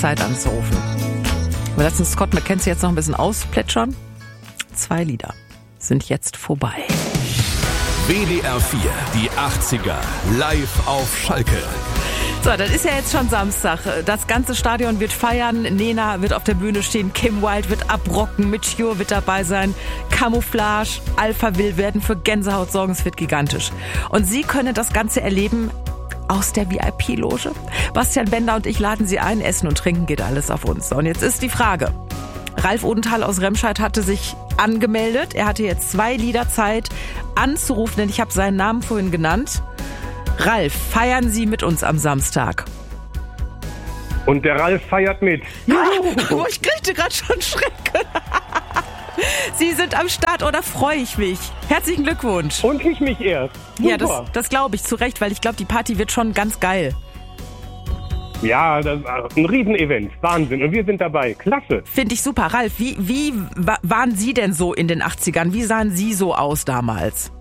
Zeit anzurufen. Wir lassen Scott McKenzie jetzt noch ein bisschen ausplätschern. 2 Lieder sind jetzt vorbei. WDR 4, die 80er, live auf Schalke. So, das ist ja jetzt schon Samstag. Das ganze Stadion wird feiern. Nena wird auf der Bühne stehen. Kim Wilde wird abrocken. Mitch Ure wird dabei sein. Camouflage, Alpha will werden für Gänsehaut sorgen. Es wird gigantisch. Und Sie können das Ganze erleben aus der VIP-Loge. Bastian Bender und ich laden Sie ein. Essen und Trinken geht alles auf uns. So, und jetzt ist die Frage. Ralf Odenthal aus Remscheid hatte sich angemeldet. Er hatte jetzt 2 Lieder Zeit anzurufen, denn ich habe seinen Namen vorhin genannt. Ralf, feiern Sie mit uns am Samstag? Und der Ralf feiert mit. Oh, ich kriegte gerade schon Schrecken. Sie sind am Start, oder freue ich mich? Herzlichen Glückwunsch. Und ich mich erst. Super. Ja, das glaube ich zu Recht, weil ich glaube, die Party wird schon ganz geil. Ja, das ist ein Riesenevent. Wahnsinn. Und wir sind dabei. Klasse. Finde ich super. Ralf, wie waren Sie denn so in den 80ern? Wie sahen Sie so aus damals?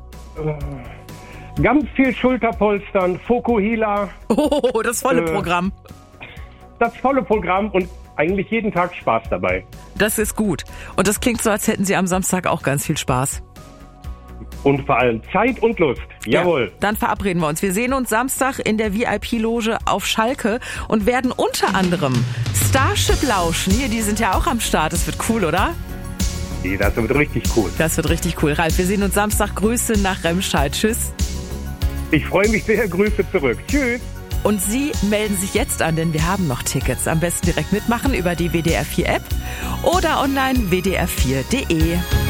Ganz viel Schulterpolstern, Fokuhila. Oh, das volle Programm. Das volle Programm und eigentlich jeden Tag Spaß dabei. Das ist gut. Und das klingt so, als hätten Sie am Samstag auch ganz viel Spaß. Und vor allem Zeit und Lust. Jawohl. Ja, dann verabreden wir uns. Wir sehen uns Samstag in der VIP-Loge auf Schalke und werden unter anderem Starship lauschen. Hier, die sind ja auch am Start. Das wird cool, oder? Nee, das wird richtig cool. Das wird richtig cool. Ralf, wir sehen uns Samstag. Grüße nach Remscheid. Tschüss. Ich freue mich sehr. Grüße zurück. Tschüss. Und Sie melden sich jetzt an, denn wir haben noch Tickets. Am besten direkt mitmachen über die WDR 4 App oder online wdr4.de.